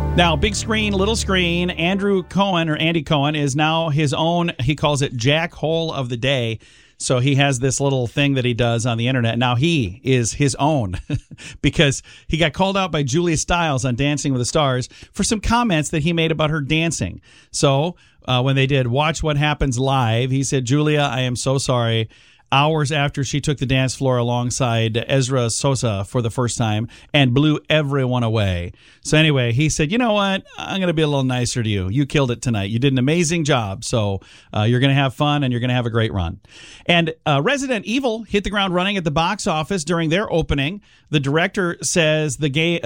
Now, big screen, little screen, Andy Cohen is now his own, he calls it Jack Hole of the Day. So he has this little thing that he does on the internet. Now he is his own because he got called out by Julia Stiles on Dancing with the Stars for some comments that he made about her dancing. So when they did Watch What Happens Live, he said, "Julia, I am so sorry." Hours after she took the dance floor alongside Ezra Sosa for the first time and blew everyone away. So anyway, he said, "You know what? I'm going to be a little nicer to you. You killed it tonight. You did an amazing job. So you're going to have fun and you're going to have a great run." And Resident Evil hit the ground running at the box office during their opening. The director says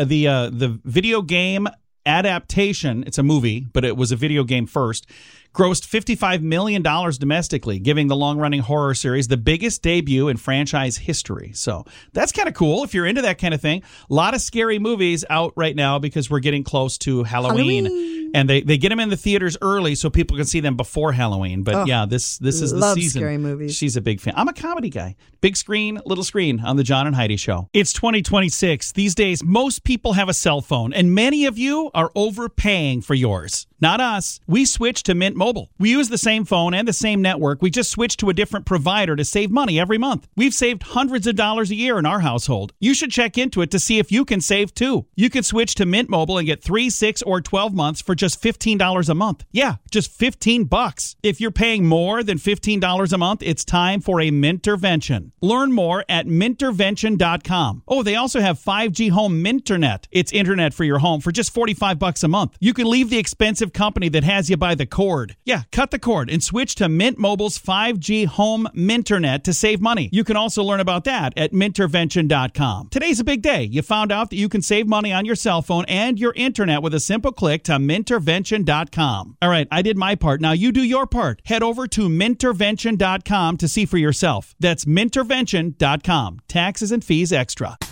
the video game adaptation, it's a movie, but it was a video game first, grossed $55 million domestically, giving the long-running horror series the biggest debut in franchise history. So that's kind of cool if you're into that kind of thing. A lot of scary movies out right now because we're getting close to Halloween. And they get them in the theaters early so people can see them before Halloween. But yeah, this is the season. Scary movies. She's a big fan. I'm a comedy guy. Big screen, little screen on the John and Heidi Show. It's 2026. These days, most people have a cell phone, and many of you are overpaying for yours. Not us. We switched to Mint Mobile. We use the same phone and the same network. We just switched to a different provider to save money every month. We've saved hundreds of dollars a year in our household. You should check into it to see if you can save too. You can switch to Mint Mobile and get 3, 6, or 12 months for just $15 a month. Yeah, just $15. If you're paying more than $15 a month, it's time for a Mintervention. Learn more at Mintervention.com. Oh, they also have 5G Home Minternet. It's internet for your home for just $45 a month. You can leave the expensive company that has you by the cord. Yeah, cut the cord and switch to Mint Mobile's 5G Home Minternet to save money. You can also learn about that at Mintervention.com. Today's a big day. You found out that you can save money on your cell phone and your internet with a simple click to Mintervention.com. All right, I did my part. Now you do your part. Head over to Mintervention.com to see for yourself. That's Mintervention.com. Taxes and fees extra.